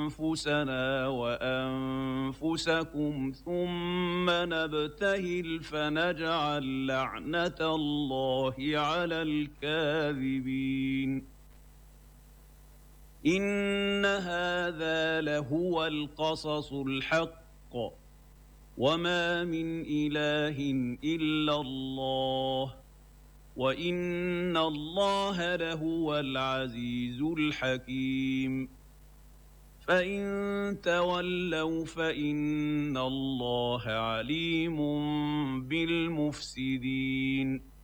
أنفسنا وأنفسكم ثم نبتهل فنجعل لعنة الله على الكاذبين. إن هذا لهو القصص الحق وما من إله إلا الله وإن الله لهو العزيز الحكيم. فإن تولوا فإن الله عليم بالمفسدين.